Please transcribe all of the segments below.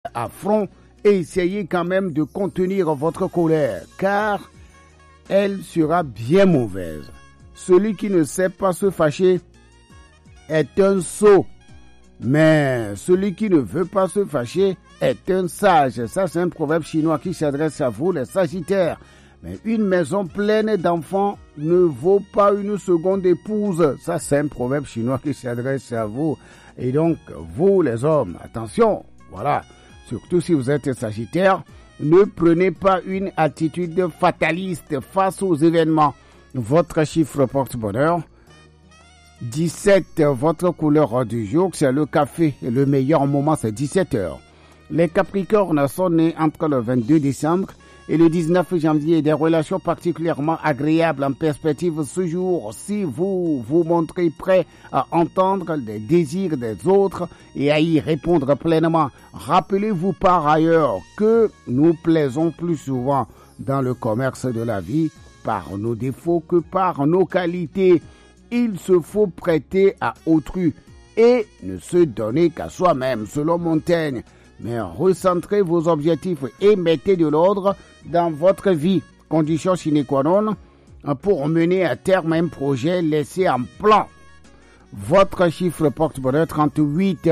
à front et essayez quand même de contenir votre colère, car elle sera bien mauvaise. Celui qui ne sait pas se fâcher est un sot, mais celui qui ne veut pas se fâcher est un sage. Ça, c'est un proverbe chinois qui s'adresse à vous, les Sagittaires. Mais une maison pleine d'enfants ne vaut pas une seconde épouse. Ça, c'est un proverbe chinois qui s'adresse à vous. Et donc, vous, les hommes, attention, voilà. Surtout si vous êtes Sagittaire, ne prenez pas une attitude fataliste face aux événements. Votre chiffre porte-bonheur, 17, votre couleur du jour, c'est le café. Et le meilleur moment, c'est 17 heures. Les Capricornes sont nés entre le 22 décembre et le 19 janvier. Des relations particulièrement agréables en perspective ce jour. Si vous vous montrez prêt à entendre les désirs des autres et à y répondre pleinement, rappelez-vous par ailleurs que nous plaisons plus souvent dans le commerce de la vie par nos défauts que par nos qualités. Il se faut prêter à autrui et ne se donner qu'à soi-même, selon Montaigne. Mais recentrez vos objectifs et mettez de l'ordre dans votre vie. Condition sine qua non pour mener à terme un projet laissé en plan. Votre chiffre porte-bonheur 38.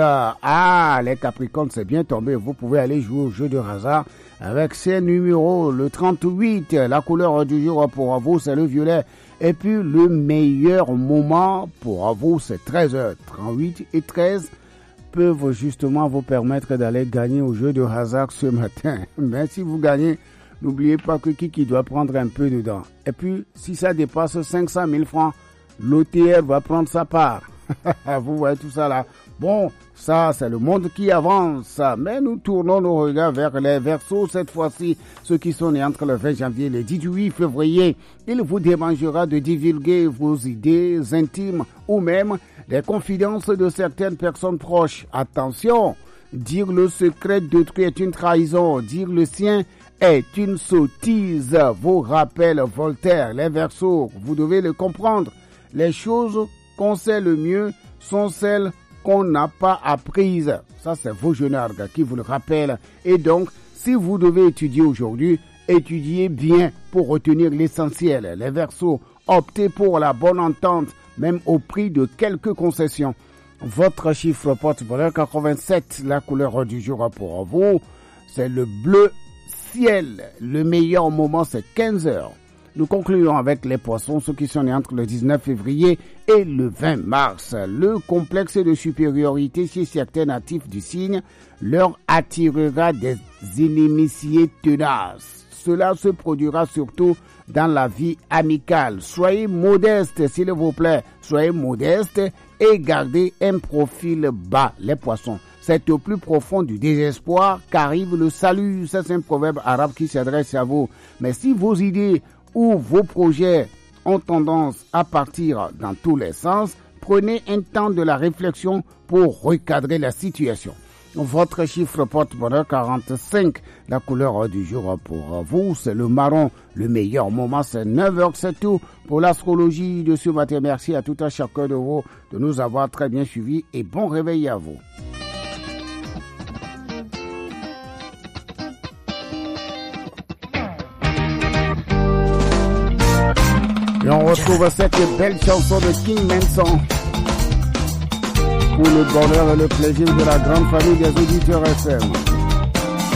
Les Capricornes, c'est bien tombé. Vous pouvez aller jouer au jeu de hasard avec ces numéros. Le 38, la couleur du jour pour vous, c'est le violet. Et puis, le meilleur moment pour vous, c'est 13h. 38 et 13 peuvent justement vous permettre d'aller gagner au jeu de hasard ce matin. Mais si vous gagnez, n'oubliez pas que qui doit prendre un peu dedans. Et puis, si ça dépasse 500 000 francs, l'OTR va prendre sa part. Vous voyez tout ça là. Bon, ça, c'est le monde qui avance. Mais nous tournons nos regards vers les Verseaux cette fois-ci. Ceux qui sont nés entre le 20 janvier et le 18 février. Il vous démangera de divulguer vos idées intimes ou même les confidences de certaines personnes proches. Attention, dire le secret d'autrui est une trahison. Dire le sien est une sottise. Vous rappelle Voltaire, les Verseaux, vous devez le comprendre. Les choses qu'on sait le mieux sont celles qu'on n'a pas apprises. Ça, c'est vos jeunards qui vous le rappellent. Et donc, si vous devez étudier aujourd'hui, étudiez bien pour retenir l'essentiel. Les Verseaux, optez pour la bonne entente, même au prix de quelques concessions. Votre chiffre porte-bonheur 87, la couleur du jour pour vous, c'est le bleu ciel. Le meilleur moment, c'est 15 heures. Nous concluons avec les Poissons, ceux qui sont nés entre le 19 février et le 20 mars. Le complexe de supériorité chez certains natifs du signe leur attirera des inimitiés tenaces. Cela se produira surtout dans la vie amicale. Soyez modeste, s'il vous plaît. Soyez modeste et gardez un profil bas, les Poissons. C'est au plus profond du désespoir qu'arrive le salut. Ça, c'est un proverbe arabe qui s'adresse à vous. Mais si vos idées ou vos projets ont tendance à partir dans tous les sens, prenez un temps de la réflexion pour recadrer la situation. Votre chiffre porte-bonheur 45, la couleur du jour pour vous, c'est le marron. Le meilleur moment, c'est 9h, c'est tout pour l'astrologie de ce matin. Merci à tout un chacun de vous de nous avoir très bien suivis et bon réveil à vous. Et on retrouve cette belle chanson de King Manson pour le bonheur et le plaisir de la grande famille des auditeurs FM.